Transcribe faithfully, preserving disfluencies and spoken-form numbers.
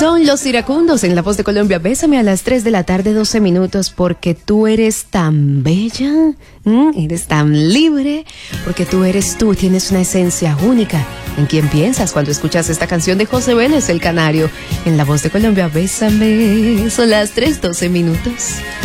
Son los iracundos en La Voz de Colombia. Bésame a las tres de la tarde, doce minutos, porque tú eres tan bella, ¿m? Eres tan libre, porque tú eres tú, tienes una esencia única. ¿En quién piensas cuando escuchas esta canción de José Vélez, el Canario? En La Voz de Colombia, bésame. Son las tres, doce minutos.